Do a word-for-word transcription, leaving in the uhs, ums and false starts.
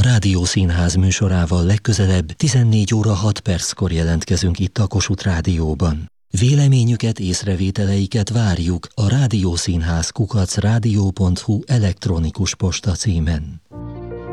Rádiószínház műsorával legközelebb tizennégy óra hat perckor jelentkezünk itt a Kossuth Rádióban. Véleményüket, észrevételeiket várjuk a rádiószínház kukac rádió pont hu elektronikus posta címen.